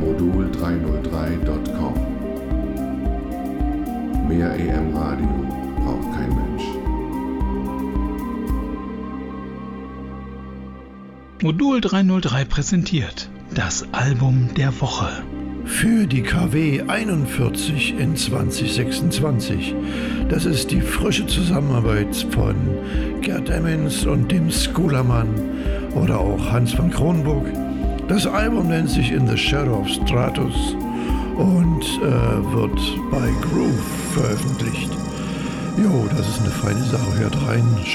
modul303.com. Mehr EM-Radio braucht kein Mensch. Modul 303 präsentiert das Album der Woche. Für die KW 41 in 2026. Das ist die frische Zusammenarbeit von Gerd Emmens und dem Skulermann oder auch Hans von Kronburg. Das Album nennt sich In the Shadow of Stratus und wird bei Groove veröffentlicht. Jo, das ist eine feine Sache. Hört rein.